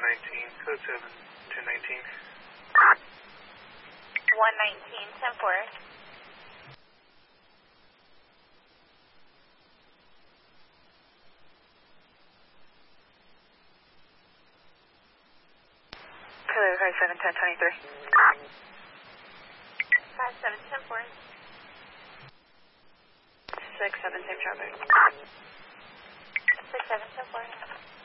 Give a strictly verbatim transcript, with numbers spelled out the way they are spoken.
nineteen, code seven, ten nineteen. one nineteen, ten four. Kilo five seven, ten twenty-three. five seven, ten four. six seven, same traffic. six seven, ten four.